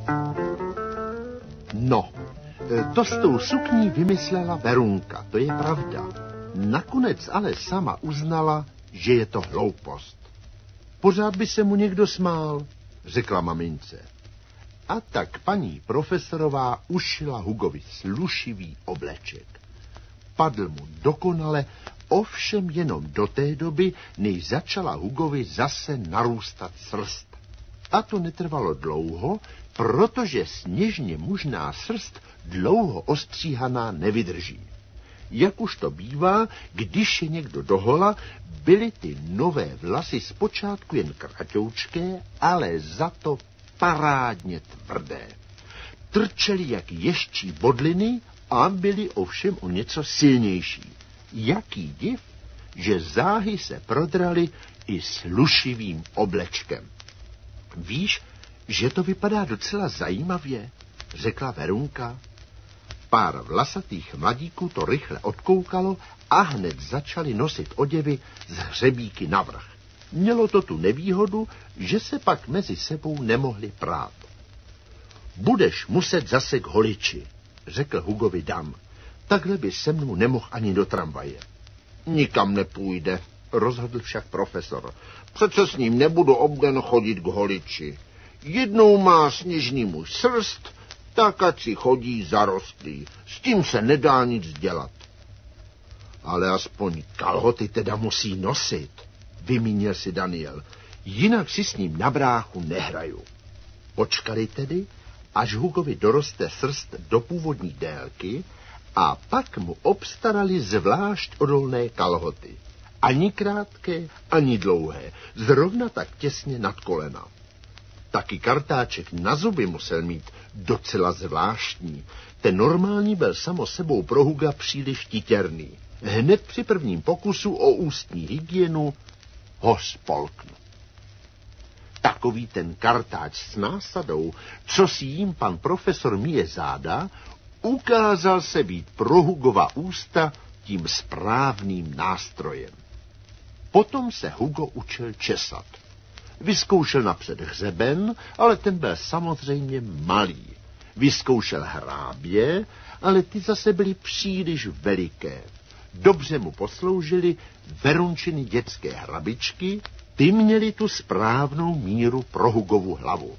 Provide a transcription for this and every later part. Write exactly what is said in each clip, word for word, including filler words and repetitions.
No, to s tou sukní vymyslela Verunka, to je pravda. Nakonec ale sama uznala, že je to hloupost. Pořád by se mu někdo smál, řekla mamince. A tak paní profesorová ušila Hugovi slušivý obleček. Padl mu dokonale, ovšem jenom do té doby, než začala Hugovi zase narůstat srst. A to netrvalo dlouho, protože sněžně mužná srst dlouho ostříhaná nevydrží. Jak už to bývá, když je někdo dohola, byly ty nové vlasy zpočátku jen kratoučké, ale za to parádně tvrdé. Trčely jak ještí bodliny a byly ovšem o něco silnější. Jaký div, že záhy se prodraly i slušivým oblečkem. Víš, že to vypadá docela zajímavě, řekla Verunka. Pár vlasatých mladíků to rychle odkoukalo a hned začali nosit oděvy z hřebíky navrch. Mělo to tu nevýhodu, že se pak mezi sebou nemohli prát. Budeš muset zase k holiči, řekl Hugovi Dan. Takhle by se mnou nemohl ani do tramvaje. Nikam nepůjde, rozhodl však profesor. Přece s ním nebudu obden chodit k holiči. Jednou má sněžný muž srst, tak ať si chodí zarostlý. S tím se nedá nic dělat. Ale aspoň kalhoty teda musí nosit, vymínil si Daniel. Jinak si s ním na bráchu nehraju. Počkali tedy, až Hugovi doroste srst do původní délky a pak mu obstarali zvlášť odolné kalhoty. Ani krátké, ani dlouhé, zrovna tak těsně nad kolena. Taky kartáček na zuby musel mít docela zvláštní. Ten normální byl samo sebou pro Huga příliš titěrný. Hned při prvním pokusu o ústní hygienu ho spolknu. Takový ten kartáč s násadou, co si jim pan profesor myje záda, ukázal se být pro Hugova ústa tím správným nástrojem. Potom se Hugo učil česat. Vyzkoušel napřed hřeben, ale ten byl samozřejmě malý. Vyzkoušel hrábě, ale ty zase byly příliš veliké. Dobře mu posloužily Verunčiny dětské hrabičky, ty měly tu správnou míru pro Hugovu hlavu.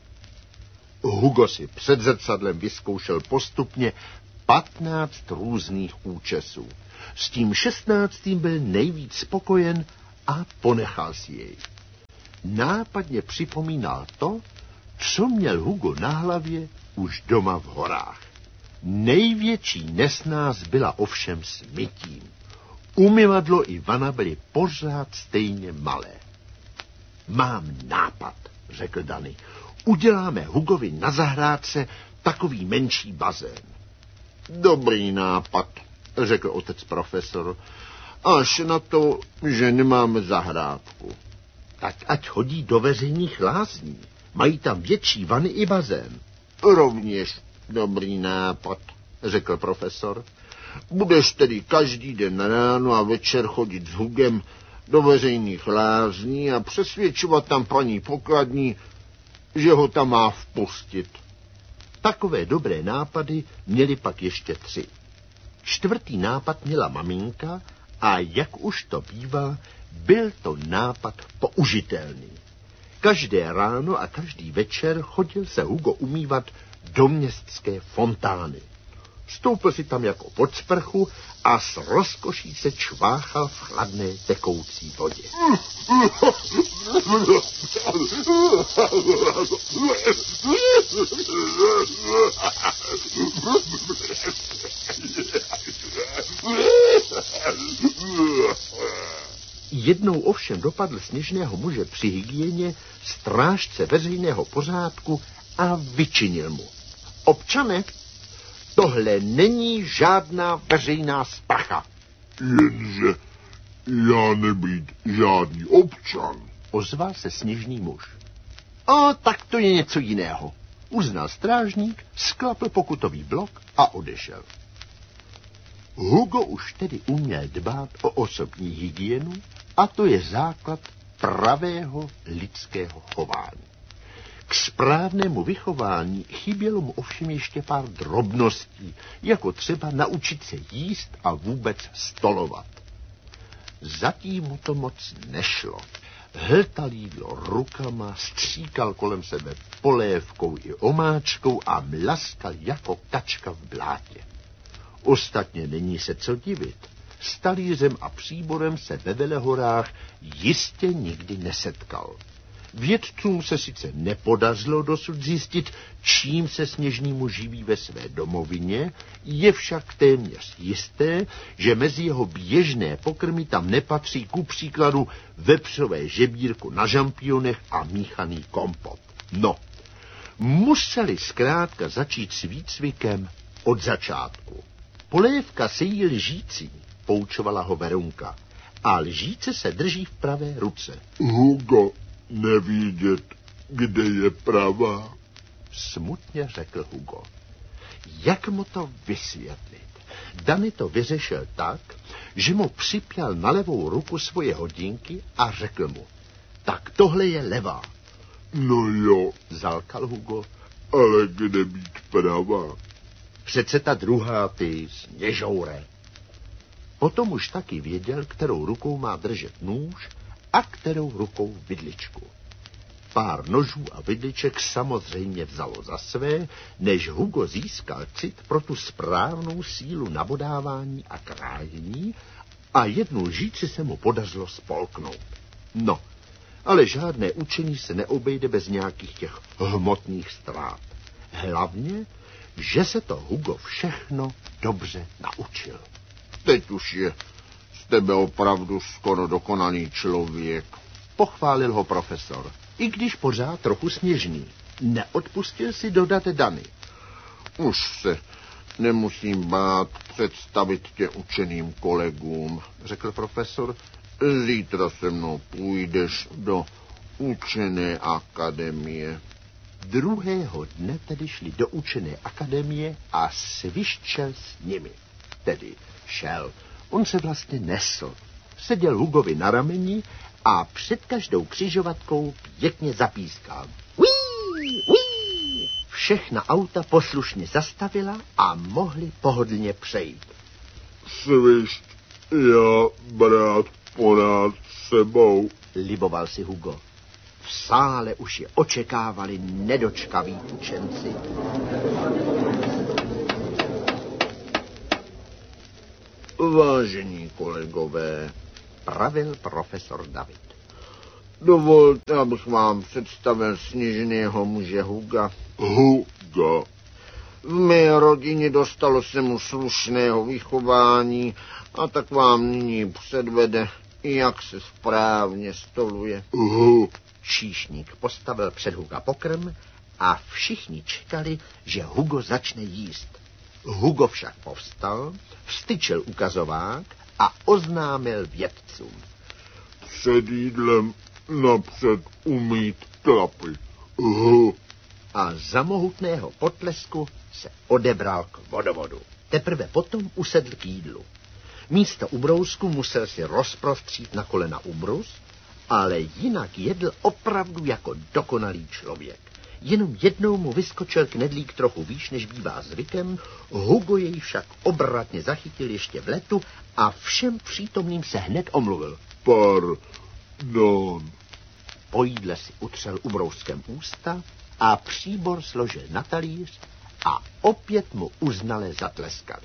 Hugo si před zrcadlem vyzkoušel postupně patnáct různých účesů. S tím šestnáctým byl nejvíc spokojen a ponechal si jej. Nápadně připomínal to, co měl Hugo na hlavě už doma v horách. Největší nesnáz byla ovšem s mytím. Umyvadlo i vana byly pořád stejně malé. Mám nápad, řekl Dany. Uděláme Hugovi na zahrádce takový menší bazén. Dobrý nápad, řekl otec profesor. Až na to, že nemáme zahrádku. Tak ať chodí do veřejných lázní. Mají tam větší vany i bazén. Rovněž dobrý nápad, řekl profesor. Budeš tedy každý den ráno a večer chodit s Hugem do veřejných lázní a přesvědčovat tam paní pokladní, že ho tam má vpustit. Takové dobré nápady měli pak ještě tři. Čtvrtý nápad měla maminka a jak už to bývá, byl to nápad použitelný. Každé ráno a každý večer chodil se Hugo umývat do městské fontány. Stoupil si tam jako pod sprchu a s rozkoší se čváchal v chladné tekoucí vodě. Jednou ovšem dopadl sněžného muže při hygieně strážce veřejného pořádku a vyčinil mu. Občane, tohle není žádná veřejná sprcha. Jenže já nebýt žádný občan, ozval se sněžný muž. A tak to je něco jiného, uznal strážník, sklapl pokutový blok a odešel. Hugo už tedy uměl dbát o osobní hygienu a to je základ pravého lidského chování. K správnému vychování chybělo mu ovšem ještě pár drobností, jako třeba naučit se jíst a vůbec stolovat. Zatím mu to moc nešlo. Hltal jídlo rukama, stříkal kolem sebe polévkou i omáčkou a mlaskal jako kačka v blátě. Ostatně není se co divit. S talířem a příborem se ve Velehorách jistě nikdy nesetkal. Vědcům se sice nepodařilo dosud zjistit, čím se Sněžnýmu živí ve své domovině, je však téměř jisté, že mezi jeho běžné pokrmy tam nepatří ku příkladu vepřové žebírku na žampionech a míchaný kompot. No, museli zkrátka začít s výcvikem od začátku. Polévka se jí lžící, poučovala ho Verunka, a lžíce se drží v pravé ruce. Hugo, nevidět, kde je pravá, smutně řekl Hugo. Jak mu to vysvětlit? Dany to vyřešil tak, že mu připěl na levou ruku svoje hodinky a řekl mu, tak tohle je levá. No jo, zalkal Hugo, ale kde být pravá? Přece ta druhá, ty sněžoure. Potom už taky věděl, kterou rukou má držet nůž a kterou rukou vidličku. Pár nožů a vidliček samozřejmě vzalo za své, než Hugo získal cit pro tu správnou sílu nabodávání a krájení a jednu lžíci se mu podařilo spolknout. No, ale žádné učení se neobejde bez nějakých těch hmotných ztrát. Hlavně, že se to Hugo všechno dobře naučil. Teď už je z tebe opravdu skoro dokonalý člověk, pochválil ho profesor, i když pořád trochu sněžný. Neodpustil si dodat Dany. Už se nemusím bát představit tě učeným kolegům, řekl profesor. Zítra se mnou půjdeš do učené akademie. Druhého dne tedy šli do učené akademie a sviščel s nimi. Tedy šel. On se vlastně nesl. Seděl Hugovi na rameni a před každou křižovatkou pěkně zapískal. Uí, uí. Všechna auta poslušně zastavila a mohli pohodlně přejít. Svišť, já brát porád sebou, liboval si Hugo. V sále už je očekávali nedočkaví učenci. Vážení kolegové, pravil profesor David. Dovolte, abych vám představil sněžného muže Huga. Huga. V mé rodině dostalo se mu slušného vychování a tak vám nyní předvede, jak se správně stoluje. Hu. Číšník postavil před Huga pokrm a všichni čekali, že Hugo začne jíst. Hugo však povstal, vstyčil ukazovák a oznámil vědcům. Před jídlem napřed umýt tlapy. Hu. A za mohutného potlesku se odebral k vodovodu. Teprve potom usedl k jídlu. Místo ubrousku musel si rozprostřít na kolena ubrus, ale jinak jedl opravdu jako dokonalý člověk. Jenom jednou mu vyskočil knedlík trochu výš, než bývá zvykem, Hugo jej však obratně zachytil ještě v letu a všem přítomným se hned omluvil. Pardon. Po jídle si utřel ubrouskem ústa a příbor složil na talíř a opět mu uznale zatleskali.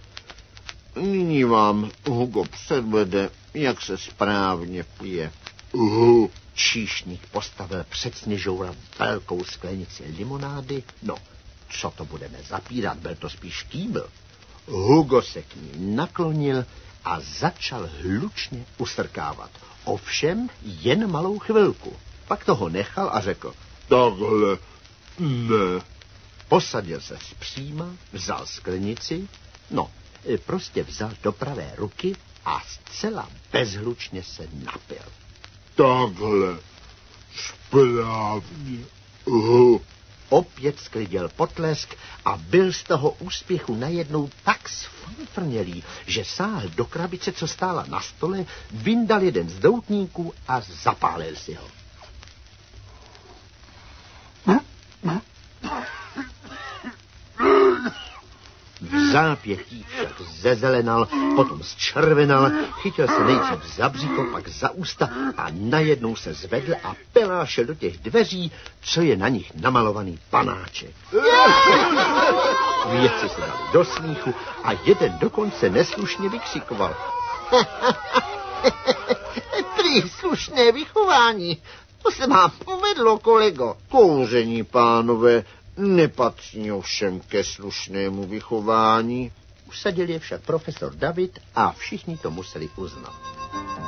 Nyní vám Hugo předvede, jak se správně pije. Uhu. Číšník postavil před Sněžoura velkou sklenici limonády. No, co to budeme zapírat, byl to spíš kýbl. Hugo se k ní naklonil a začal hlučně usrkávat. Ovšem jen malou chvilku. Pak toho nechal a řekl. Takhle ne. Posadil se zpříma, vzal sklenici, no, prostě vzal do pravé ruky a zcela bezhlučně se napil. Takhle, správně. Uh. Opět sklidil potlesk a byl z toho úspěchu najednou tak sfanfrnělý, že sáhl do krabice, co stála na stole, vyndal jeden z doutníků a zapálil si ho. zápětí však zezelenal, potom zčervenal, chytil se nejdřív za břicho, pak za ústa a najednou se zvedl a pelášel do těch dveří, co je na nich namalovaný panáček. Vědci se dali do smíchu a jeden dokonce neslušně vykřikoval. Prý slušné vychování. To se vám povedlo, kolego. Kouření, pánové, nepatří ovšem ke slušnému vychování. Usadil je však profesor David a všichni to museli uznat.